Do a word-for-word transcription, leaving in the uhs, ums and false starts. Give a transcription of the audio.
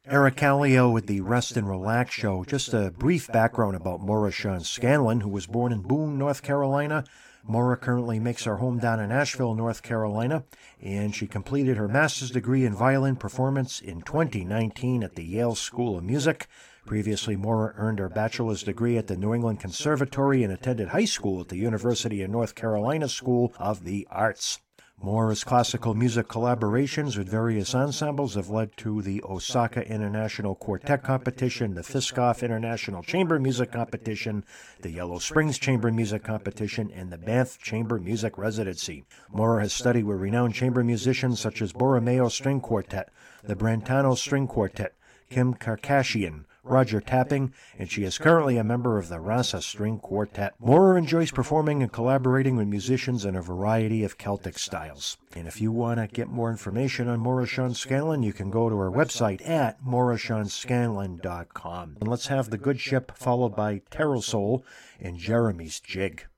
Eric Callio with the Rest and Relax Show. Just a brief background about Maura Shawn Scanlon, who was born in Boone, North Carolina. Maura currently makes her home down in Asheville, North Carolina, and she completed her master's degree in violin performance in twenty nineteen at the Yale School of Music. Previously, Maura earned her bachelor's degree at the New England Conservatory and attended high school at the University of North Carolina School of the Arts. Maura's classical music collaborations with various ensembles have led to the Osaka International Quartet Competition, the Fiskoff International Chamber Music Competition, the Yellow Springs Chamber Music Competition, and the Banff Chamber Music Residency. Maura has studied with renowned chamber musicians such as Borromeo String Quartet, the Brentano String Quartet, Kim Kardashian, Roger Tapping, and she is currently a member of the Rasa String Quartet. Maura enjoys performing and collaborating with musicians in a variety of Celtic styles. And if you want to get more information on Maura Shawn Scanlon, you can go to her website at maura shawn scanlon dot com. And let's have The Good Ship followed by Terror Soul and Jeremy's Jig.